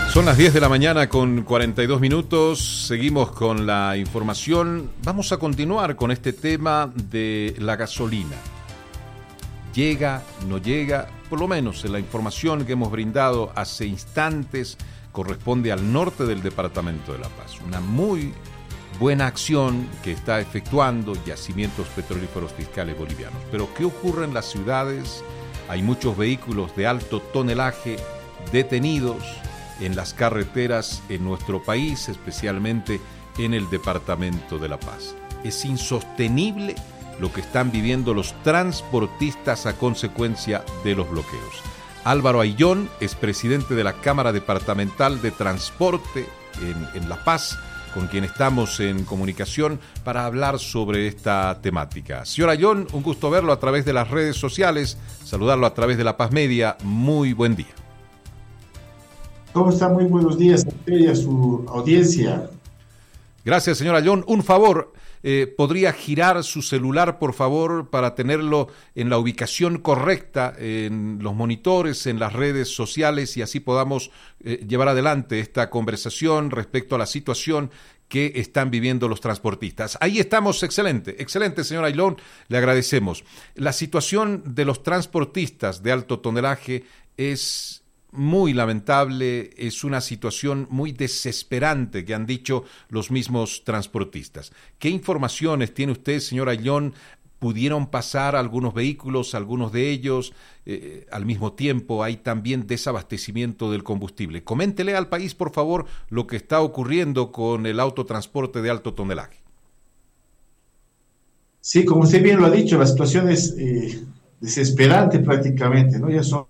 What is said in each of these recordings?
Son las 10 de la mañana con 42 minutos, seguimos con la información. Vamos a continuar con este tema de la gasolina. ¿Llega, no llega? Por lo menos en la información que hemos brindado hace instantes corresponde al norte del departamento de La Paz. Una muy buena acción que está efectuando Yacimientos Petrolíferos Fiscales Bolivianos. Pero ¿qué ocurre en las ciudades? Hay muchos vehículos de alto tonelaje detenidos en las carreteras en nuestro país, especialmente en el departamento de La Paz. Es insostenible lo que están viviendo los transportistas a consecuencia de los bloqueos. Álvaro Ayllón es presidente de la Cámara Departamental de Transporte en La Paz, con quien estamos en comunicación para hablar sobre esta temática. Señor Ayllón, un gusto verlo a través de las redes sociales, saludarlo a través de La Paz Media. Muy buen día. ¿Cómo está? Muy buenos días a usted y a su audiencia. Gracias, señor Ayllón. Un favor, ¿podría girar su celular, por favor, para tenerlo en la ubicación correcta, en los monitores, en las redes sociales, y así podamos llevar adelante esta conversación respecto a la situación que están viviendo los transportistas? Ahí estamos, excelente, señor Ayllón, le agradecemos. La situación de los transportistas de alto tonelaje es muy lamentable, es una situación muy desesperante que han dicho los mismos transportistas. ¿Qué informaciones tiene usted, señor Ayllón? ¿Pudieron pasar algunos vehículos, algunos de ellos? Al mismo tiempo hay también desabastecimiento del combustible. Coméntele al país, por favor, lo que está ocurriendo con el autotransporte de alto tonelaje. Sí, como usted bien lo ha dicho, la situación es desesperante prácticamente, ¿no? Ya son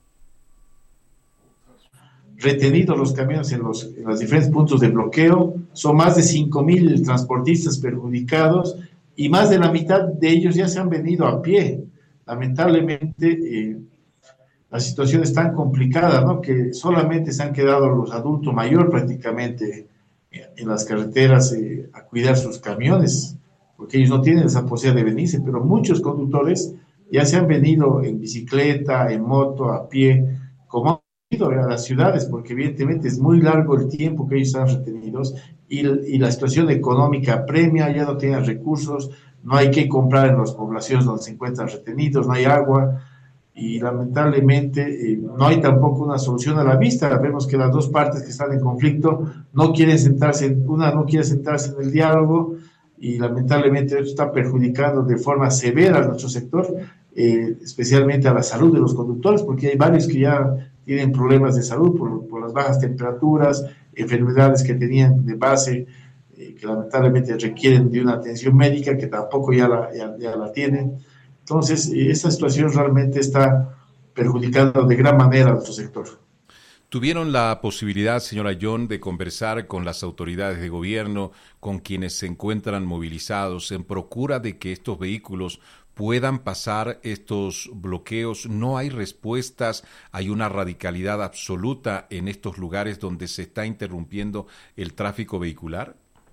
retenidos los camiones en los diferentes puntos de bloqueo, son más de 5,000 transportistas perjudicados y más de la mitad de ellos ya se han venido a pie. Lamentablemente, la situación es tan complicada, ¿no?, que solamente se han quedado los adultos mayores prácticamente en las carreteras a cuidar sus camiones, porque ellos no tienen esa posibilidad de venirse, pero muchos conductores ya se han venido en bicicleta, en moto, a pie, como a las ciudades, porque evidentemente es muy largo el tiempo que ellos están retenidos y la situación económica premia, ya no tienen recursos, no hay que comprar en las poblaciones donde se encuentran retenidos, no hay agua y lamentablemente no hay tampoco una solución a la vista. Vemos que las dos partes que están en conflicto no quieren sentarse, una no quiere sentarse en el diálogo y lamentablemente esto está perjudicando de forma severa a nuestro sector, especialmente a la salud de los conductores, porque hay varios que ya tienen problemas de salud por las bajas temperaturas, enfermedades que tenían de base, que lamentablemente requieren de una atención médica que tampoco ya la tienen. Entonces, esta situación realmente está perjudicando de gran manera a nuestro sector. ¿Tuvieron la posibilidad, señor Ayllón, de conversar con las autoridades de gobierno, con quienes se encuentran movilizados en procura de que estos vehículos puedan pasar estos bloqueos? No hay respuestas, hay una radicalidad absoluta en estos lugares donde se está interrumpiendo el tráfico vehicular.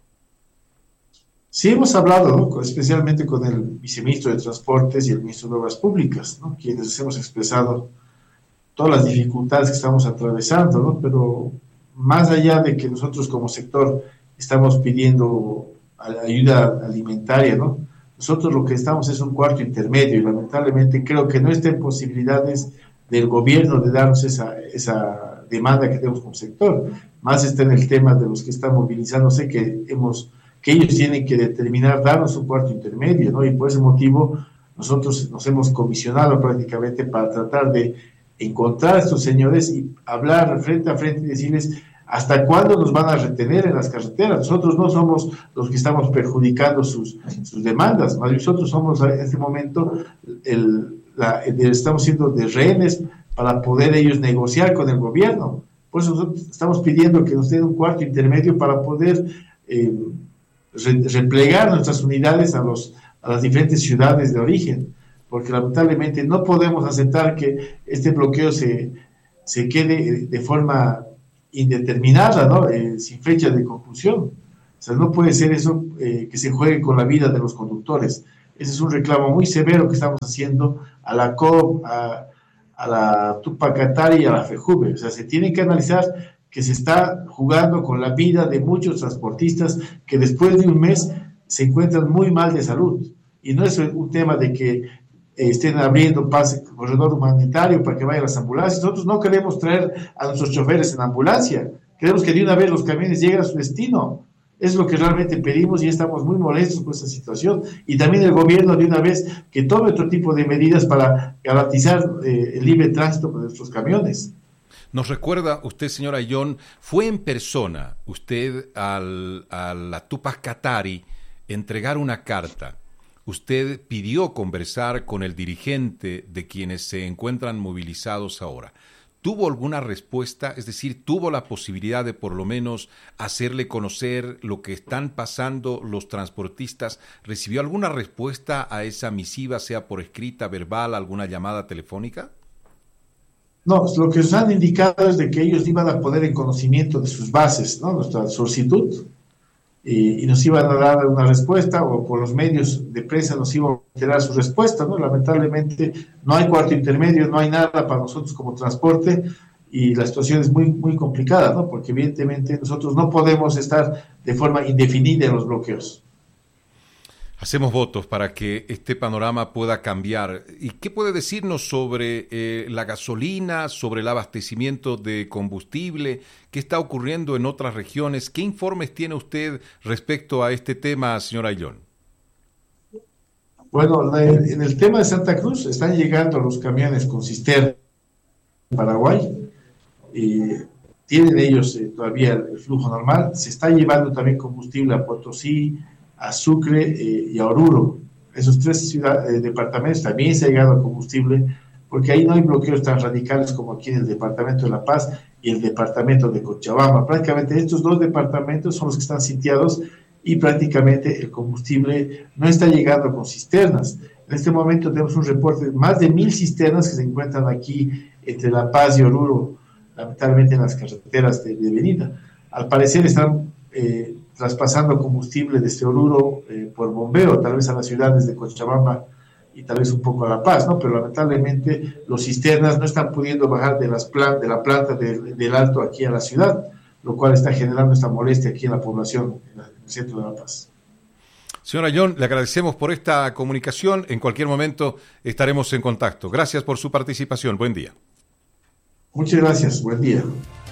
Sí, hemos hablado, ¿no?, especialmente con el viceministro de Transportes y el ministro de Obras Públicas, ¿no?, quienes hemos expresado todas las dificultades que estamos atravesando, ¿no?, pero más allá de que nosotros como sector estamos pidiendo ayuda alimentaria, ¿no?, nosotros lo que estamos es un cuarto intermedio y lamentablemente creo que no está en posibilidades del gobierno de darnos esa demanda que tenemos como sector. Más está en el tema de los que están movilizándose, que ellos tienen que determinar, darnos un cuarto intermedio, ¿no? Y por ese motivo nosotros nos hemos comisionado prácticamente para tratar de encontrar a estos señores y hablar frente a frente y decirles hasta cuándo nos van a retener en las carreteras. Nosotros no somos los que estamos perjudicando sus demandas, más bien nosotros somos en este momento estamos siendo de rehenes para poder ellos negociar con el gobierno. Por eso nosotros estamos pidiendo que nos den un cuarto intermedio para poder replegar nuestras unidades a las diferentes ciudades de origen, porque lamentablemente no podemos aceptar que este bloqueo se quede de forma indeterminada, ¿no?, sin fecha de conclusión. O sea, no puede ser eso, que se juegue con la vida de los conductores. Ese es un reclamo muy severo que estamos haciendo a la COP, a la Tupac Katari y a la FEJUVE. O sea, se tiene que analizar que se está jugando con la vida de muchos transportistas que después de un mes se encuentran muy mal de salud. Y no es un tema de que estén abriendo corredor humanitario para que vayan las ambulancias. Nosotros no queremos traer a nuestros choferes en ambulancia. Queremos que de una vez los camiones lleguen a su destino. Es lo que realmente pedimos y estamos muy molestos con esta situación. Y también el gobierno de una vez que tome otro tipo de medidas para garantizar el libre tránsito de nuestros camiones. Nos recuerda usted, señor Ayllón, fue en persona usted a la Tupac Katari entregar una carta. Usted pidió conversar con el dirigente de quienes se encuentran movilizados ahora. ¿Tuvo alguna respuesta? Es decir, ¿tuvo la posibilidad de por lo menos hacerle conocer lo que están pasando los transportistas? ¿Recibió alguna respuesta a esa misiva, sea por escrita, verbal, alguna llamada telefónica? No, lo que nos han indicado es de que ellos iban a poner en conocimiento de sus bases, ¿no?, nuestra solicitud, y nos iban a dar una respuesta, o por los medios de prensa nos iban a enterar su respuesta, ¿no? Lamentablemente no hay cuarto intermedio, no hay nada para nosotros como transporte, y la situación es muy, muy complicada, ¿no? Porque evidentemente nosotros no podemos estar de forma indefinida en los bloqueos. Hacemos votos para que este panorama pueda cambiar. ¿Y qué puede decirnos sobre la gasolina, sobre el abastecimiento de combustible? ¿Qué está ocurriendo en otras regiones? ¿Qué informes tiene usted respecto a este tema, señor Ayllón? Bueno, en el tema de Santa Cruz están llegando los camiones con cisterna en Paraguay. Tienen ellos todavía el flujo normal. Se está llevando también combustible a Potosí, a Sucre y a Oruro. Esos tres departamentos también se ha llegado a combustible, porque ahí no hay bloqueos tan radicales como aquí en el departamento de La Paz y el departamento de Cochabamba. Prácticamente estos dos departamentos son los que están sitiados y prácticamente el combustible no está llegando con cisternas. En este momento tenemos un reporte de más de 1,000 cisternas que se encuentran aquí entre La Paz y Oruro, lamentablemente en las carreteras de venida. Al parecer están traspasando combustible desde Oruro por bombeo, tal vez a las ciudades de Cochabamba y tal vez un poco a La Paz, ¿no? Pero lamentablemente los cisternas no están pudiendo bajar de la planta del Alto aquí a la ciudad, lo cual está generando esta molestia aquí en la población, en el centro de La Paz. Señor Ayllón, le agradecemos por esta comunicación. En cualquier momento estaremos en contacto. Gracias por su participación. Buen día. Muchas gracias. Buen día.